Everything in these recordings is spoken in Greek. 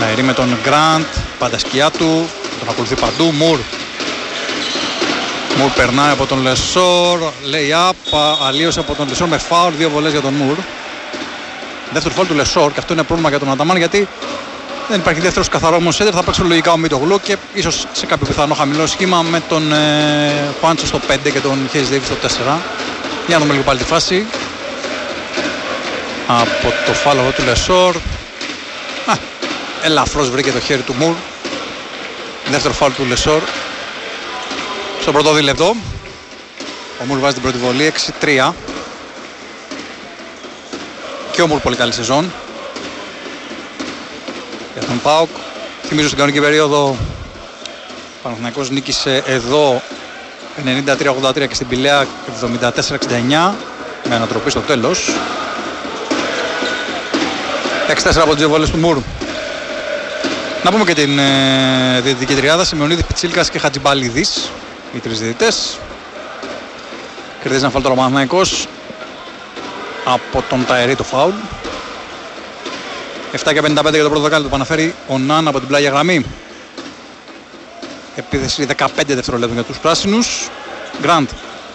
Ταϊρή με τον Γκραντ, πάντα σκιά του, τον ακολουθεί παντού. Μουρ περνάει από τον Λεσόρ, λέει αλλίωσε από τον Λεσόρ με φάουλ, 2 βολές για τον Μουρ. Δεύτερο φάουλ του Λεσόρ, και αυτό είναι πρόβλημα για τον Αταμάν, γιατί δεν υπάρχει δεύτερος καθαρό όμως σέντερ. Θα παίξει λογικά ο Μίτογλου και ίσως σε κάποιο πιθανό χαμηλό σχήμα με τον Χουάντσο στο 5 και τον Χέις Ντέιβις στο 4. Για να δούμε λίγο πάλι τη φάση. Από το φάουλ του Λεσόρ. Ελαφρώς βρήκε το χέρι του Μουρ. Δεύτερο φάουλ του Λεσόρ στο πρώτο δίλεπτο. Ο Μουρ βάζει την πρώτη βολή, 6-3. Και ο Μουρ πολύ καλή σεζόν για τον ΠΑΟΚ. Θυμίζω στην κανονική περίοδο ο Παναθηναϊκός νίκησε εδώ 93-83 και στην Πηλαία 74-69 με ανατροπή στο τέλος. 6-4 από τις 2 βολές του Μουρ. Να πούμε και την διαιτητική τριάδα: Σιμεωνίδης, Πιτσίλκας και Χατζιμπαλίδης, οι 3 διαιτητές. Κερδίζει ένα φάουλ ο Παναθηναϊκός από τον Ταϊρή το φάουλ. 7-55 για το πρώτο δεκάλεπτο που αναφέρει ο Ναν από την πλάγια γραμμή. Επίθεση 15 δευτερολέπτων για τους πράσινους. Γκραντ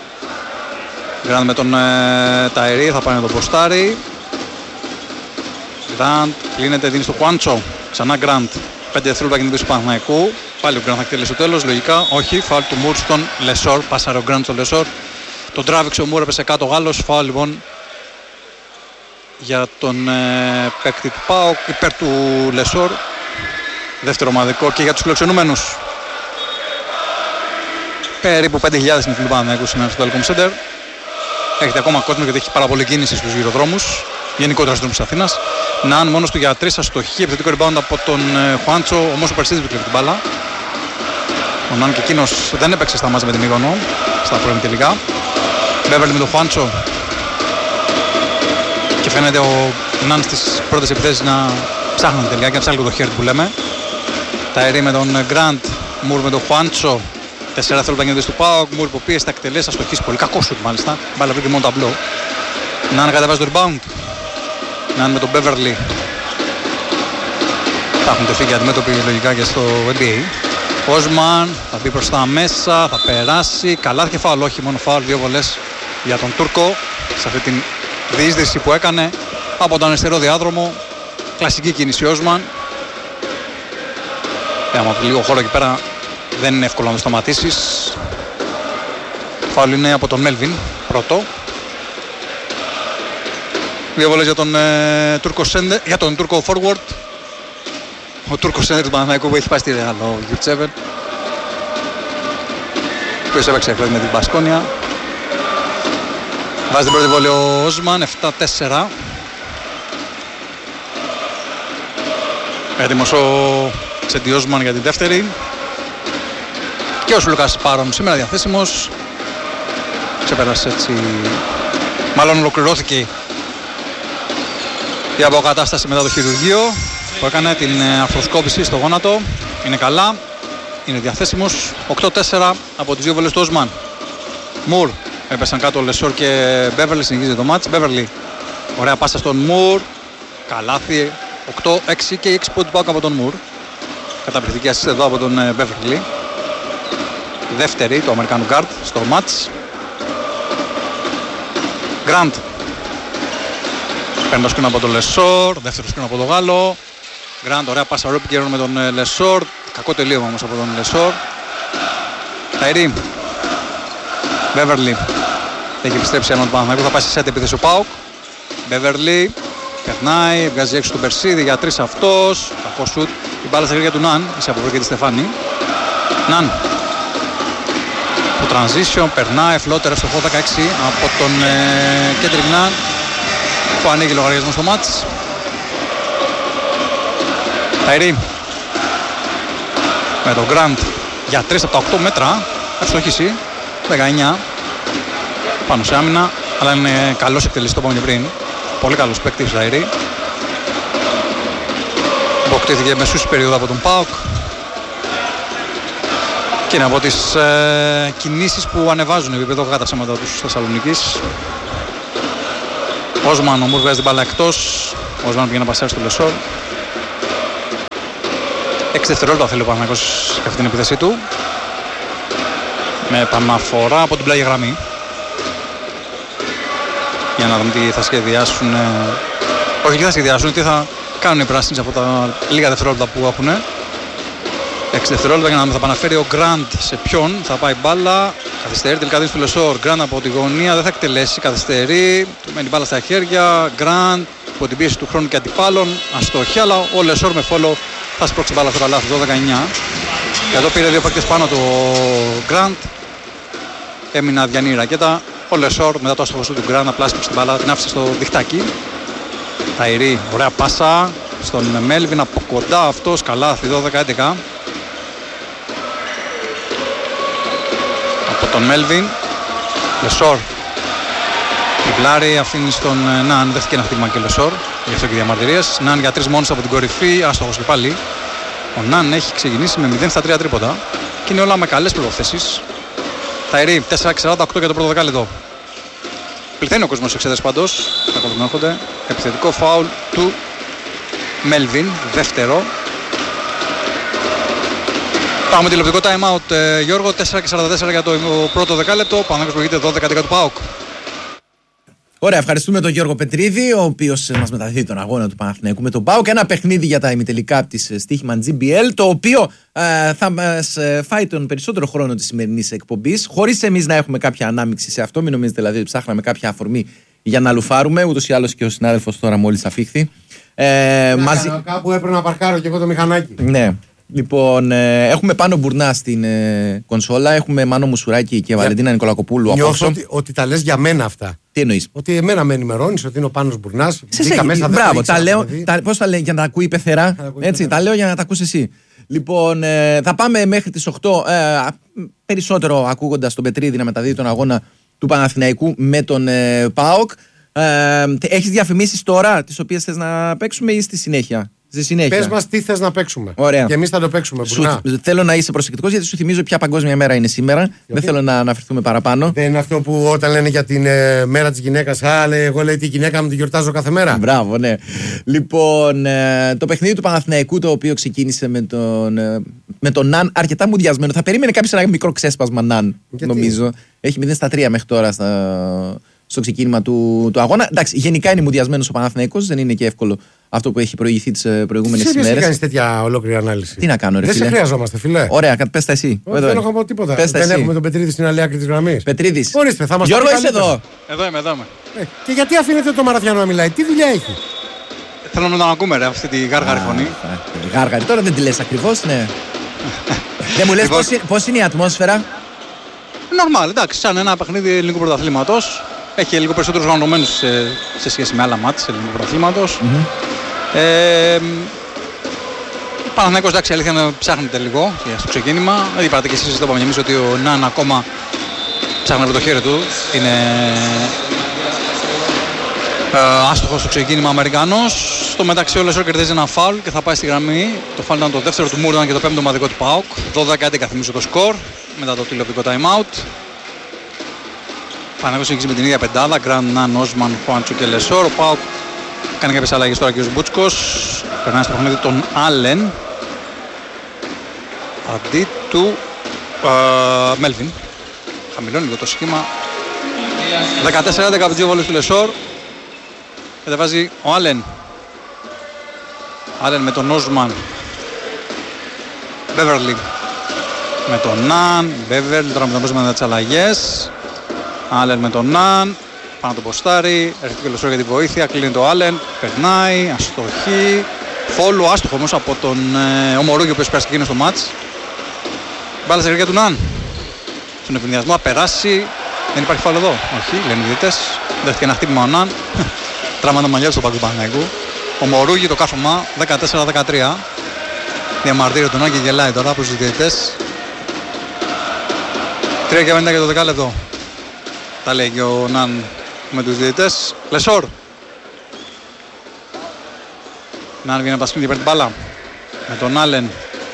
με τον Ταϊρή, θα πάνε το ποστάρι. Γκραντ κλείνεται, δίνει στο Χουάντσο. Ξανά Γκραντ. 5 δευτερόλεπτα για την του Παναθηναϊκού. Πάλι ο Γκραντ θα εκτελέσει στο τέλος. Λογικά όχι. Φάουλ του Μουρ στον Λεσόρ. Πάσαρε ο Γκραντ στον Λεσόρ. Τον τράβηξε ο Μουρ, έπεσε κάτω Γάλλος. Φάουλ λοιπόν για τον παίκτη του ΠΑΟΚ υπέρ του Λεσόρ. Δεύτερο ομαδικό και για τους φιλοξενούμενους. Περίπου 5.000 είναι φίλοι Παναθηναϊκού σήμερα στο Telecom Center. Έχετε ακόμα κόσμο γιατί έχει πάρα πολλή κίνηση στους γυροδρόμους. Γενικότερα στους δρόμους της Αθήνας. Ναν μόνος του για 3 αστοχή. Επιθετικό rebound από τον Χουάντσο. Όμως ο Περσίδης του κλέβει την μπάλα. Ο Ναν και εκείνος δεν έπαιξε στα μάτια με την Μύκονο στα πρώην τελικά. Μπέβερλι με τον Χουάντσο. Και φαίνεται ο Ναν στις πρώτες επιθέσεις να ψάχνει τελικά και να ψάχνει το χέρι που λέμε. Ταϊρή με τον Γκραντ. Μουρ με τον Χουάντσο. 4 δευτερόλεπτα για του ΠΑΟΚ. Μουρ υποπίεση, θα εκτελέσει, θα στοχίσει πολύ. Κακό σουτ μάλιστα. Μπάλα βρήκε μόνο ταμπλό. Ναν κατεβάζει το rebound. Ναν με τον Μπέβερλι. Θα έχουν τεθεί και αντιμέτωποι λογικά και στο NBA. Όσμαν θα μπει προς τα μέσα, θα περάσει. Καλά και φάουλ, όχι μόνο φάουλ. 2 βολές για τον Τούρκο σε αυτή την διείσδυση που έκανε από τον αριστερό διάδρομο. Κλασική κίνηση Όσμαν. Από λίγο χώρο εκεί πέρα δεν είναι εύκολο να το σταματήσεις. Φάουλ είναι από τον Μέλβιν πρώτο. 2 βολές για τον Τούρκο Σέντερ, για τον Τούρκο forward. Ο Τούρκος Σέντερ του Παναθηναϊκού που έχει πάει στη Ρεάλ, ο Γιουρτσέβερ. Που έπαιξε με την Μπασκόνια. Βάζει την πρώτη βολή ο Όσμαν, 7-4. Έτοιμος ο Τσέντι Όσμαν για την δεύτερη. Και ο Σουλουκάς Πάρον σήμερα διαθέσιμος. Ξεπέρασε έτσι, μάλλον ολοκληρώθηκε η αποκατάσταση μετά το χειρουργείο που έκανε, την αρθροσκόπηση στο γόνατο. Είναι καλά, είναι διαθέσιμος. 8-4 από τις 2 βολές του Όσμαν. Μουρ, έπεσαν κάτω ο Λεσόρ και Μπέβερλι, συνεχίζει το μάτς. Μπέβερλι, ωραία πάσα στον Μουρ. Καλάθι, 8-6 και 6 πόντους πάω από τον Μουρ. Καταπληκτική assist εδώ από τον Μπέβερλι. Δεύτερη του Αμερικάνου γκάρντ στο μάτς. Γκραντ. Παίρνει το σκριν από τον Λεσόρ, δεύτερο σκριν από τον Γάλλο. Γκραντ, ωραία πάσα ρόπι και με τον Λεσόρ. Κακό τελείωμα όμως από τον Λεσόρ. Ταϊρή. Μπέβερλι. Έχει επιστρέψει έναν του Παναθηναϊκού, θα πάει σε σετ επίθεση ο ΠΑΟΚ. Μπέβερλι. Περνάει, βγάζει έξω τον Περσίδη για 3 αυτός. Κακό σουτ. Η μπάλα στα χέρια του Ναν, είσαι από εδώ και τη Στεφάνη. Ναν. Το transition, περνάει, φλότερ στο 16 από τον Κέντρικ Ναν που ανοίγει λογαριασμό στο μάτς. Ταϊρή με τον Γκραντ για 3 από τα 8 μέτρα. Ευστοχήσει, 19 πάνω σε άμυνα, αλλά είναι καλός εκτελεστής, το είπαμε και πριν. Πολύ καλός παίκτης Ταϊρή. Αποκτήθηκε μεσούς περίοδο από τον ΠΑΟΚ. Και είναι από τις κινήσεις που ανεβάζουν επίπεδο κατά ψέματα τους Θεσσαλονίκης. Όσμαν, ο Μουρ βγάζει την μπάλα εκτός. Όσμαν πήγε να πασάρει στο Λεσόρ. 6 δευτερόλεπτα θέλει ο Παναθηναϊκός για αυτή την επίθεσή του. Με επαναφορά από την πλάγια γραμμή. Για να δούμε τι θα σχεδιάσουν. Όχι τι θα σχεδιάσουν, τι θα κάνουν οι πράσινοι από τα λίγα δευτερόλεπτα που έχουν. 6 δευτερόλεπτα για να δούμε, θα επαναφέρει ο Γκραντ σε ποιον θα πάει μπάλα. Καθυστερεί, τελικά δίνει στο Λεσόρ. Γκραντ από τη γωνία, δεν θα εκτελέσει. Καθυστερεί, του μένει μπάλα στα χέρια. Γκραντ από την πίεση του χρόνου και αντιπάλων. Αστοχή, αλλά ο Λεσόρ με φόλο θα σπρώξει μπάλα στο καλάθι. 12-19. Εδώ πήρε δύο παίκτες πάνω το Γκραντ. Έμεινε αδιανή η ρακέτα. Ο Λεσόρ μετά το άστοχο του Γκραντ απλά σπρώξει την μπάλα, την άφησε στο διχτάκι. Ταϊρή, ωραία πάσα στον Μέλβιν από κοντά, αυτός καλάθι 12-11. Από τον Μέλβιν, Λεσόρ τριπλάρει, αφήνει στον Ναν, δέχτηκε ένα χτύπημα και ο Λεσόρ, γι' αυτό και διαμαρτυρίες. Ναν για 3 μόνος από την κορυφή, άστοχος και πάλι. Ο Ναν έχει ξεκινήσει με 0 στα 3 τρίποτα και είναι όλα με καλές προϋποθέσεις. Ταϊρή, 4-48 για το πρώτο δεκάλεπτο. Πληθαίνει ο κόσμος στις εξέδρες πάντως, τα κολυμνάρχονται. Επιθετικό φάουλ του Μέλβιν, δεύτερο. Πάμε τηλεοπτικό time out, Γιώργο, 4-44 για το πρώτο δεκάλεπτο. Παναθηναϊκός προηγείται 12-11 του ΠΑΟΚ. Ωραία, ευχαριστούμε τον Γιώργο Πετρίδη, ο οποίος μας μεταδίδει τον αγώνα του Παναθηναϊκού με τον ΠΑΟΚ. Ένα παιχνίδι για τα ημιτελικά της στοίχημα GBL, το οποίο θα μας φάει τον περισσότερο χρόνο της σημερινής εκπομπής, χωρίς εμείς να έχουμε κάποια ανάμειξη σε αυτό. Μην νομίζετε δηλαδή ότι ψάχναμε κάποια αφορμή για να λουφάρουμε. Ούτως ή άλλως και ο συνάδελφος τώρα μόλις αφήχθη. Κάπου έπρεπε να παρκάρω και εγώ το μηχανάκι. Ναι. Λοιπόν, έχουμε πάνω Μπουρνά στην κονσόλα, έχουμε Μάνο Μουσουράκη και Βαλεντίνα Νικολακοπούλου. Νιώθω ότι τα λες για μένα αυτά. Τι εννοείς? Ότι εμένα με ενημερώνεις ότι είναι ο Πάνος Μπουρνάς. Μπράβο, τα λέω. Πώς τα λέει για να τα ακούει η πεθερά? Έτσι, τα λέω για να τα ακούσει εσύ. Λοιπόν, θα πάμε μέχρι τις 8. Περισσότερο ακούγοντας τον Πετρίδη να μεταδίδει τον αγώνα του Παναθηναϊκού με τον ΠΑΟΚ. Έχεις διαφημίσεις τώρα τις οποίες θες να παίξουμε ή στη συνέχεια? Πες μας τι θες να παίξουμε. Ωραία. Και εμείς θα το παίξουμε. Θέλω να είσαι προσεκτικός γιατί σου θυμίζω ποια παγκόσμια μέρα είναι σήμερα. Δεν θέλω να αναφερθούμε παραπάνω. Δεν είναι αυτό που όταν λένε για την μέρα της γυναίκας, εγώ λέει τη γυναίκα μου την γιορτάζω κάθε μέρα. Μπράβο, ναι. Λοιπόν, το παιχνίδι του Παναθηναϊκού, το οποίο ξεκίνησε με τον Ναν, αρκετά μουδιασμένο. Θα περίμενε κάποιος ένα μικρό ξέσπασμα Ναν, νομίζω. Έχει 0 στα 3 μέχρι τώρα στο ξεκίνημα του αγώνα. Εντάξει, γενικά είναι μουδιασμένος ο Παναθηναϊκός, δεν είναι και εύκολο αυτό που έχει προηγηθεί τις προηγούμενες ημέρες. Δεν κάνεις τέτοια ολόκληρη ανάλυση. Τι να κάνω, ρε φίλε. Δεν σε χρειαζόμαστε, φίλε. Ωραία, πες τα εσύ. Δεν έχω να πω τίποτα. Δεν έχουμε τον Πετρίδη στην άλλη άκρη της γραμμής. Πετρίδης. Ορίστε, θα μας Γιώργο, είσαι εδώ. Εδώ είμαι. Και γιατί αφήνετε το Μαραθιάνο να μιλάει, τι δουλειά έχει? Θέλω να τον ακούμε, ρε, αυτή τη γάργαρη φωνή. Γάργαρη, τώρα δεν τη λες ακριβώς, ναι. Δεν μου λες πώς είναι η ατμόσφαιρα? Νορμάλ, εντάξει, σαν ένα παιχνίδι ελληνικού πρωταθλήματος. Έχει λίγο περισσότερους οργανωμένους σε σχέση με άλλα μάτς ελληνικού πρωταθλήματος. Παναθηναϊκός, εντάξει, αλήθεια είναι ψάχνεται λίγο στο ξεκίνημα. Δεν είπατε και εσείς, το είπαμε εμείς, ότι ο Ναν ακόμα ψάχνει από το χέρι του. Είναι άστοχος στο ξεκίνημα Αμερικανός. Στο μεταξύ ο Λεσόρ κερδίζει ένα φάουλ και θα πάει στη γραμμή. Το φάουλ ήταν το δεύτερο του Μούρδαν και το πέμπτο ομαδικό του ΠΑΟΚ. 12-11 θυμίζω το σκορ μετά το τηλεοπτικό time out. Παναθηναϊκός συνεχίζει με την ίδια πεντάδα. Γκραντ, Ναν, Όσμαν, Χουάντσο και Λεσόρ. Ο ΠΑΟΚ κάνει κάποιες αλλαγές τώρα και ο Μπούτσκος. Περνάει στο παιχνίδι τον Άλεν αντί του Μέλβιν. Χαμηλώνει λίγο το σχήμα. 14-11 από 2 βόλες του Λεσόρ. Κατεβάζει ο Άλεν. Άλεν με τον Όσμαν. Μπέβερλι με τον Ναν. Μπέβερλι τώρα με τις αλλαγές. Άλεν με τον Ναν. Πάνω το ποστάρι. Έρχεται και ο Λεσόρ για τη βοήθεια. Κλείνει το Άλεν. Περνάει. Αστοχή. Φόλου άστοχο όμως από τον Ομορούγιο, ο οποίος πέρασε εκείνο στο μάτς. Μπάλα στα χέρια του Ναν. Στον ευνηδιασμό, περάσει. Δεν υπάρχει φάουλ εδώ. Όχι, λένε οι διαιτητές. Δέχτηκε ένα χτύπημα ο Ναν. Τράμανε τα μαλλιά του στο παγκού Παναθηναϊκού. Ο Μορούγι το κάθομα 14-13. Διαμαρτύρει τον Ναν και γελάει τώρα προς τους διαιτητές. 3:50 για το δεκάλεπτο. Τα λέει και ο Ναν με τους διαιτητές. Λεσόρ. Ναν βγαίνει από τα σκήνη και παίρνει την μπάλα. Με τον Άλεν.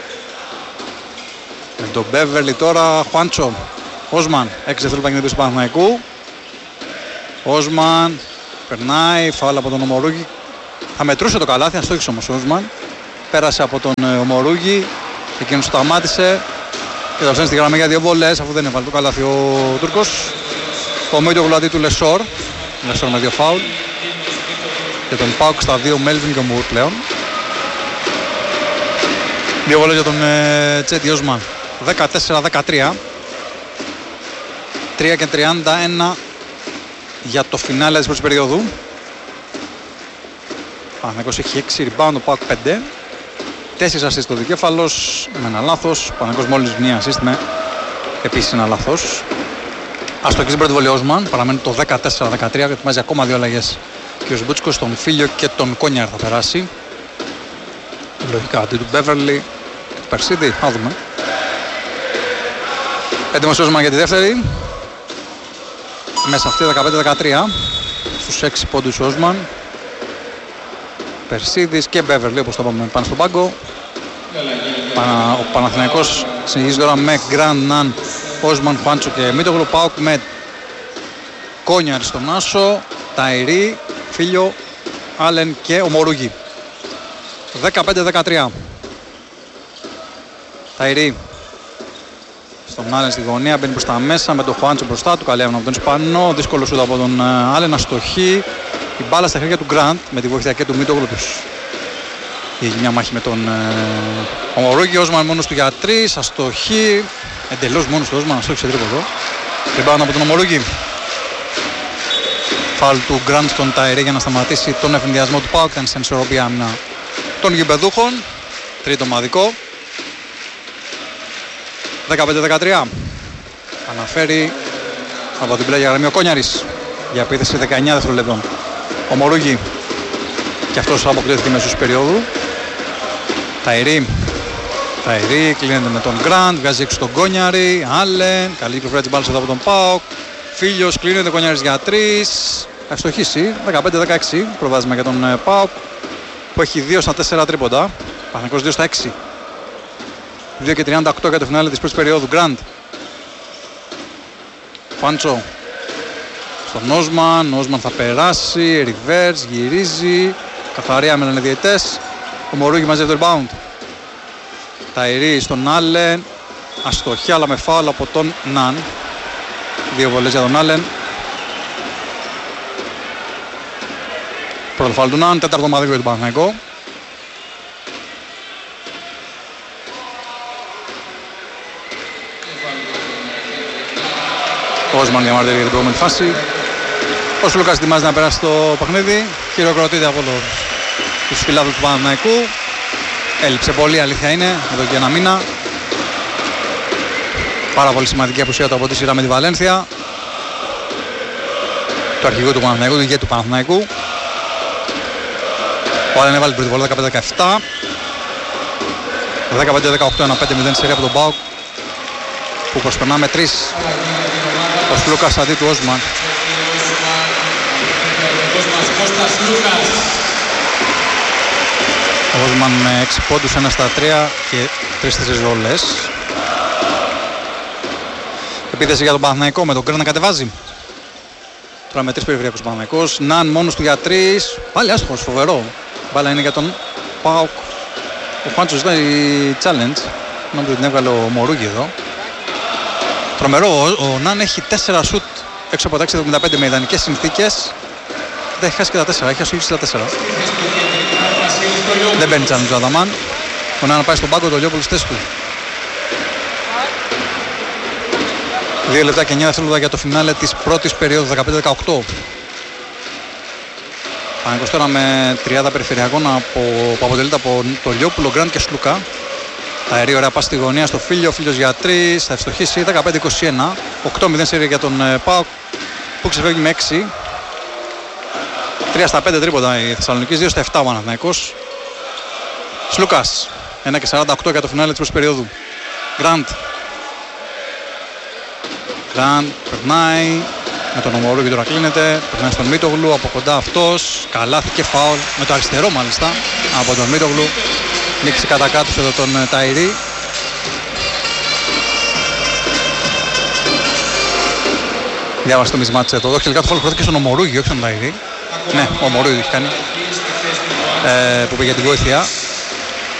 Με τον Μπέβερλι τώρα. Χουάντσο. Όσμαν. 6 δευτερόλεπτα για την του Παναθηναϊκού. Όσμαν. Περνάει. Φάουλ από τον Ομορούγι. Θα μετρούσε το καλάθι. Αστόχησε όμως ο Όσμαν. πέρασε από τον Ομορούγη, εκείνος σταμάτησε και το στέλνει στη γραμμή για 2 βολές αφού δεν έβαλε το καλάθι ο Τούρκος. Ο Μίτογλου αντί του Λεσόρ με 2 φάουλ και τον ΠΑΟΚ στα 2 Μέλβιν και ο Μουρ πλέον. 2 βολές για τον Τσέτι Όσμαν. 14-13. 3 και 31 για το φινάλε της πρώτης περίοδου. Παναθηναϊκός έχει 6 rebound, ο ΠΑΟΚ 5. 4 assist το δικέφαλος με ένα λάθος. Ο Παναθηναϊκός μόλις μία assist με επίσης ένα λάθος. Αστοχής στην πρώτη βολή Όσμαν, παραμένει το 14-13 και ετοιμάζει ακόμα 2 αλλαγές. Και ο Σμπούτσκος, τον Φίλιο και τον Κόνιαρ θα περάσει. Λογικά αντί του Μπέβερλι και του Περσίδη, θα δούμε. Έτοιμος Όσμαν για τη δεύτερη. Μέσα αυτή 15-13. Στους 6 πόντους Όσμαν. Περσίδης και Μπέβερλι όπως το είπαμε πάνω στον πάγκο. Ο Παναθηναϊκός συνεχίζει τώρα με Γκραντ, Ναν, Όσμαν, Χουάντσο και Μίτογλου. ΠΑΟΚ με Κόνιαρ στον άσο, Ταϊρή, Φίλιο, Άλεν και Ομορούγη. 15-13. Ταϊρή στον Άλεν στη γωνία, μπαίνει προς τα μέσα με τον Χουάντσο μπροστά του. Καλή άμυνα από τον Ισπανό, δύσκολο σούτ από τον Άλεν, αστοχή. Η μπάλα στα χέρια του Γκραντ με τη βοήθεια και του Μίτογλου τους. Έχει μια μάχη με τον Ομορούγη. Όσμαν μόνος του για 3, αστοχή. Εντελώς μόνος του Όσμαν, αστόχησε τρίποντο. Ριμπάουντ από τον Ομορούγη. Φάουλ του Γκραντ στον Ταϊρή για να σταματήσει τον ευνηδιασμό του ΠΑΟΚ. Ήταν σε ισορροπία άμυνα των γηπεδούχων. Τρίτο ομαδικό. 15-13. Αναφέρει από την πλάγια γραμμή ο Κόνιαρης για επίθεση 19 δευτερολεπτών. Ομορούγη και αυτός αποκλείθηκε μέσω περίοδου. Ταϊρή κλείνεται με τον Γκραντ, βγάζει έξω τον Κόνιαρη. Άλεν, καλή κυκλοφορία της μπάλας εδώ από τον ΠΑΟΚ. Φίλιος κλείνεται, Κόνιαρης για 3. Αστοχήσει, 15-16. Προβάδισμα για τον ΠΑΟΚ που έχει 2 στα 4 τρίποντα. Παναθηναϊκός 2 στα 6. 2 και 38 για το φινάλε της πρώτης περίοδου. Γκραντ. Φάντσο στον Όσμαν. Όσμαν θα περάσει. Reverse, γυρίζει. Καθαρή άμυνα είναι διαιτές. Ο Μορούγη μαζεύει το rebound. Ταϊρή στον Άλεν. Αστοχή αλλά με φάουλ από τον Ναν. 2 βολές για τον Άλεν. Πρώτο φάουλ του Ναν. Τέταρτο ομαδικό για τον Παναθηναϊκό. Ο Όσμαν διαμαρτύρει για την προηγούμενη φάση. Ο Σλούκας ετοιμάζει να περάσει το παιχνίδι. Χειροκροτείται από τους φιλάδους του Παναθηναϊκού. Έλειψε πολύ, αλήθεια είναι, εδώ και ένα μήνα. Πάρα πολύ σημαντική απουσία του από τη σειρά με τη Βαλένθια. Του αρχηγού του Παναθηναϊκού, του ηγέτη του Παναθηναϊκού. Ο Άλεν έβαλε την πρώτη βολή 15-17. 15-18, ένα 5-0 σειρά από τον ΠΑΟΚ που προσπερνά με 3. Ο Σλούκας αντί του Όσμαν. Ο Όσμαν με 6 πόντους, 1 στα 3 και 3-4 βολές. Επίθεση για τον Παναθηναϊκό με τον Γκραντ να κατεβάζει. Τώρα με 3 περιφερειακούς Παναθηναϊκός. Ναν μόνος του για 3. Πάλι άστοχος, φοβερό. Μπάλα είναι για τον ΠΑΟΚ. Ο Φάντσος ζητάει challenge. Νομίζω την έβγαλε ο Μορούγη εδώ. Τρομερό, ο Ναν έχει 4 σουτ έξω από τα 6.75 με ιδανικές συνθήκες. Δεν έχει χάσει και τα 4, έχει ασχολήσει τα 4. Δεν μπαίνει challenge ο Αδαμάν. Ο Ναν πάει στον πάγκο, το Λιόπουλος στη θέση του. 2 λεπτά και 9 δευτερόλεπτα για το φινάλε της πρώτης περίοδου 15-18. Παναθηναϊκός τώρα με τριάδα περιφερειακών που αποτελείται από το Λιόπουλο, Γκραντ και Σλούκα. Αερή ωραία πάση στη γωνία στο Φίλιο, ο Φίλιος για 3, θα ευστοχίσει 15-21. 8-0 σέρια για τον ΠΑΟΚ που ξεφεύγει με 6. 3 στα 5 τρίποντα η Θεσσαλονικής, 2 στα 7 ο Παναθηναϊκός. Σλούκας, 1 και 48 για το φινάλε της πρώτης περίοδου. Γκραντ περνάει με τον Ομορούγη, τώρα κλείνεται, περνάει στον Μίτογλου, από κοντά αυτός, καλάθι και φάουλ με το αριστερό μάλιστα από τον Μίτογλου. Νίκησε κατά κάτω εδώ τον Ταϊρή. Διάβασε το μισμάτς εδώ. Όχι, τελικά το φάουλ χρώθηκε στον Ομορούγη, όχι στον Ταϊρή. Ναι, ο Ομορούγη το έχει κάνει. Που πήγε την βοήθεια.